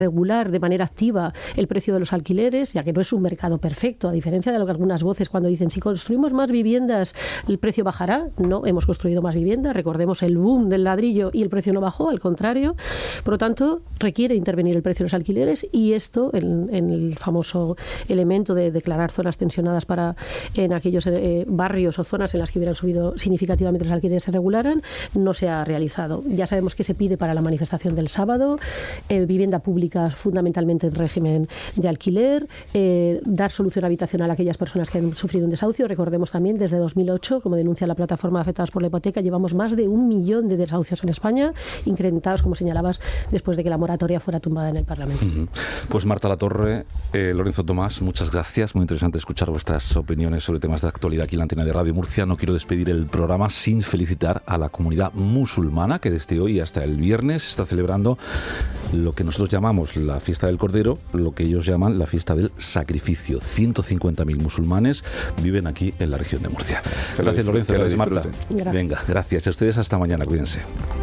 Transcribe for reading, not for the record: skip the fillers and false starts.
regular de manera activa el precio de los alquileres, ya que no es un mercado perfecto, a diferencia de lo que algunas voces cuando dicen si construimos más viviendas el precio bajará. No, hemos construido más viviendas, recordemos el boom del ladrillo y el precio no bajó, al contrario. Por lo tanto, requiere intervenir el precio de los alquileres y esto, en el famoso elemento de declarar zonas tensionadas en aquellos barrios o zonas en las que hubieran subido significativamente los alquileres se regularan, no se ha realizado. Ya sabemos que se pide para la manifestación del sábado, vivienda pública fundamentalmente en régimen de alquiler, dar solución habitacional a aquellas personas que han sufrido un desahucio. Recordemos también, desde 2008, como denuncia la plataforma de afectados por la hipoteca, llevamos más de 1 millón de desahucios en España, incrementados, como señalabas, después de que la moratoria fuera tumbada en el Parlamento. Pues Marta Latorre, Lorenzo Tomás, muchas gracias. Muy interesante escuchar vuestras opiniones sobre temas de actualidad aquí en la antena de Radio Murcia. No quiero despedir el programa sin felicitar a la comunidad musulmana que desde hoy hasta el viernes está celebrando lo que nosotros llamamos la fiesta del Cordero, lo que ellos llaman la fiesta del sacrificio. 150.000 musulmanes viven aquí en la región de Murcia. Gracias, Lorenzo. Gracias, Marta. Gracias. Venga, gracias a ustedes. Hasta mañana. Cuídense.